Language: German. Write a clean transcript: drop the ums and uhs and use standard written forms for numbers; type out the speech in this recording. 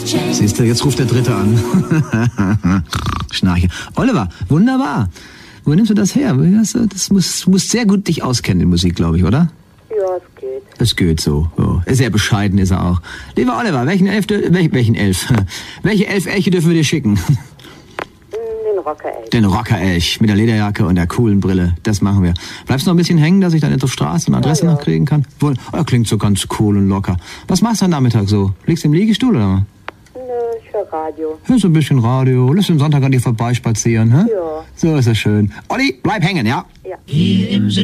Siehst du, jetzt ruft der Dritte an. Schnarche. Oliver, wunderbar. Wo nimmst du das her? Das muss sehr gut dich auskennen in Musik, glaube ich, oder? Ja, es geht. Es geht so. Sehr bescheiden ist er auch. Lieber Oliver, welche elf Elche dürfen wir dir schicken? Den Rockerelch. Den Rockerelch mit der Lederjacke und der coolen Brille. Das machen wir. Bleibst du noch ein bisschen hängen, dass ich dann auf Straße und Adresse noch kriegen kann? Klingt so ganz cool und locker. Was machst du am Nachmittag so? Liegst du im Liegestuhl oder? Nö, ich höre Radio. Hörst du ein bisschen Radio? Lässt du am Sonntag an dir vorbeispazieren, hä? Ja. So ist das schön. Olli, bleib hängen, ja? Ja.